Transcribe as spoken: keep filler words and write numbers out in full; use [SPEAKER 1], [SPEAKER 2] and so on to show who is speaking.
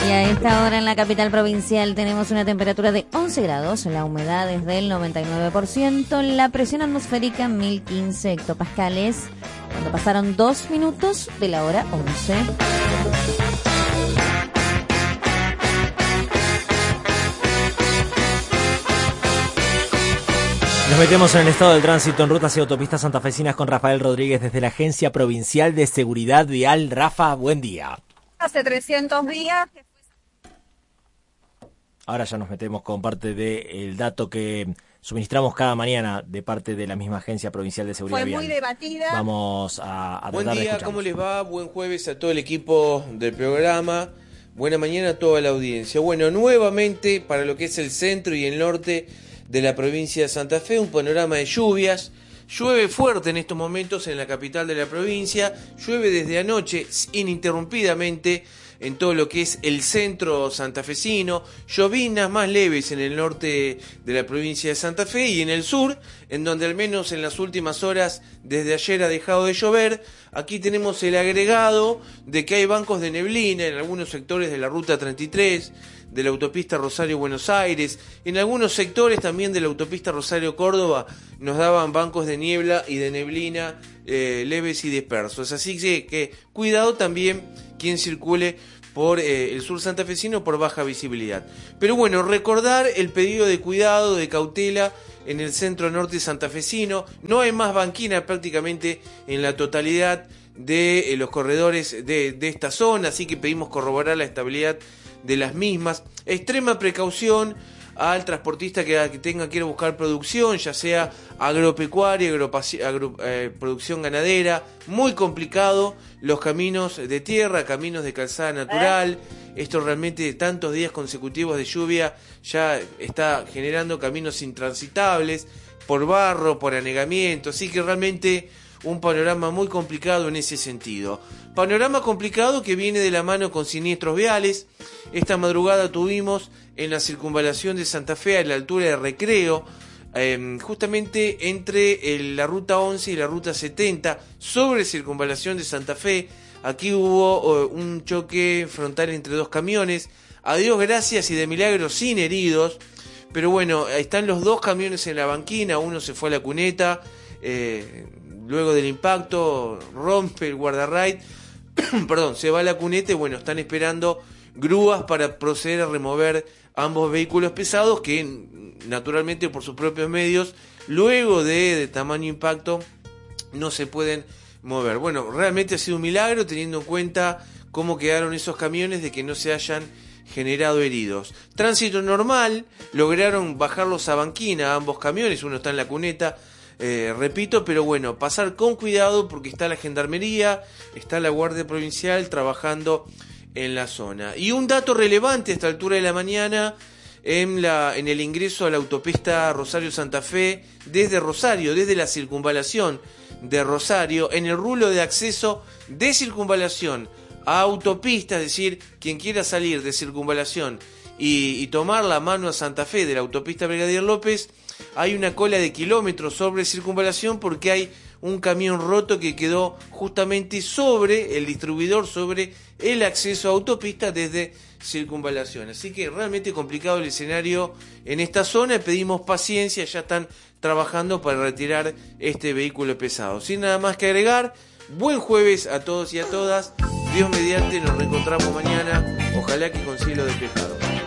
[SPEAKER 1] Y a esta hora en la capital provincial tenemos una temperatura de once grados, la humedad es del noventa y nueve por ciento, la presión atmosférica mil quince hectopascales, cuando pasaron dos minutos de la hora once.
[SPEAKER 2] Nos metemos en el estado del tránsito en rutas y autopistas santafesinas con Rafael Rodríguez desde la Agencia Provincial de Seguridad Vial. Rafa, buen día.
[SPEAKER 3] Hace trescientos días.
[SPEAKER 2] Ahora ya nos metemos con parte del dato que suministramos cada mañana de parte de la misma Agencia Provincial de Seguridad
[SPEAKER 3] Fue
[SPEAKER 2] Vial.
[SPEAKER 3] muy debatida.
[SPEAKER 2] Vamos a, a
[SPEAKER 4] Buen
[SPEAKER 2] tratar de
[SPEAKER 4] día,
[SPEAKER 2] escucharnos.
[SPEAKER 4] ¿cómo les va? Buen jueves a todo el equipo del programa. Buena mañana a toda la audiencia. Bueno, nuevamente para lo que es el centro y el norte de la provincia de Santa Fe, un panorama de lluvias. Llueve fuerte en estos momentos en la capital de la provincia, llueve desde anoche ininterrumpidamente en todo lo que es el centro santafesino, llovinas más leves en el norte de la provincia de Santa Fe y en el sur, en donde al menos en las últimas horas desde ayer ha dejado de llover. Aquí tenemos el agregado de que hay bancos de neblina en algunos sectores de la ruta treinta y tres, de la autopista Rosario-Buenos Aires, en algunos sectores también de la autopista Rosario-Córdoba nos daban bancos de niebla y de neblina eh, leves y dispersos. Así que, que cuidado también quien circule por eh, el sur santafesino por baja visibilidad. Pero bueno, recordar el pedido de cuidado, de cautela en el centro norte santafesino. No hay más banquina prácticamente en la totalidad de eh, los corredores de, de esta zona, así que pedimos corroborar la estabilidad de las mismas. Extrema precaución al transportista que, que tenga que ir a buscar producción, ya sea agropecuaria, agropaci- agro, eh, producción ganadera. Muy complicado los caminos de tierra, caminos de calzada natural. Esto realmente, tantos días consecutivos de lluvia, ya está generando caminos intransitables por barro, por anegamiento. Así que realmente un panorama muy complicado en ese sentido. Panorama complicado que viene de la mano con siniestros viales. Esta madrugada tuvimos en la circunvalación de Santa Fe, a la altura de Recreo, eh, justamente entre el, la ruta once y la ruta setenta, sobre circunvalación de Santa Fe. Aquí hubo uh, un choque frontal entre dos camiones. A Dios gracias y de milagro sin heridos. Pero bueno, ahí están los dos camiones en la banquina. Uno se fue a la cuneta. Eh, luego del impacto, rompe el guardarraid. Perdón, se va a la cuneta y bueno, están esperando grúas para proceder a remover ambos vehículos pesados que naturalmente por sus propios medios, luego de, de tamaño impacto, no se pueden mover. Bueno, realmente ha sido un milagro teniendo en cuenta cómo quedaron esos camiones de que no se hayan generado heridos. Tránsito normal, lograron bajarlos a banquina ambos camiones, uno está en la cuneta, Eh, repito, pero bueno, pasar con cuidado porque está la gendarmería, está la Guardia Provincial trabajando en la zona. Y un dato relevante a esta altura de la mañana en, la, en el ingreso a la autopista Rosario-Santa Fe, desde Rosario, desde la circunvalación de Rosario, en el rulo de acceso de circunvalación a autopista, es decir, quien quiera salir de circunvalación y, y tomar la mano a Santa Fe de la autopista Brigadier López, hay una cola de kilómetros sobre circunvalación porque hay un camión roto que quedó justamente sobre el distribuidor, sobre el acceso a autopista desde circunvalación. Así que realmente complicado el escenario en esta zona. Pedimos paciencia, ya están trabajando para retirar este vehículo pesado. Sin nada más que agregar, buen jueves a todos y a todas. Dios mediante, nos reencontramos mañana. Ojalá que con cielo despejado.